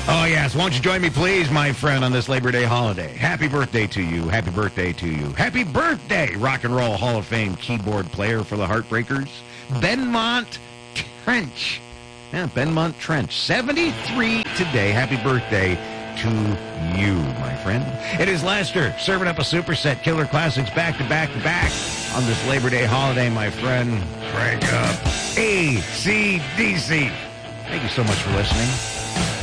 Oh, yes. Won't you join me, please, my friend, on this Labor Day holiday? Happy birthday to you. Happy birthday to you. Happy birthday, Rock and Roll Hall of Fame keyboard player for the Heartbreakers, Benmont Trench. Yeah, Benmont Trench. 73 today. Happy birthday to you, my friend. It is Lester serving up a superset killer classics back to back to back on this Labor Day holiday, my friend. Crank up AC/DC. Thank you so much for listening.